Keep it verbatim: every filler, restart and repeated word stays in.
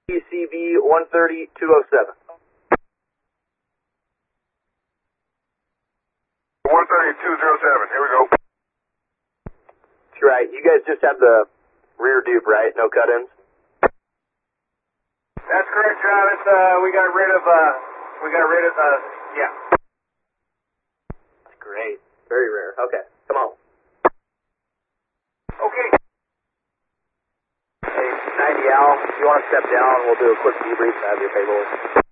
C V one thirty two oh seven. one thirty two oh seven, here we go. That's right. You guys just have the rear dupe, right? No cut-ins? That's correct, Travis. Uh, we got rid of, uh, we got rid of, uh, yeah. That's great. Very rare. Okay, come on. Okay. Hey, ninety Al, if you want to step down, we'll do a quick debrief and have your paperwork.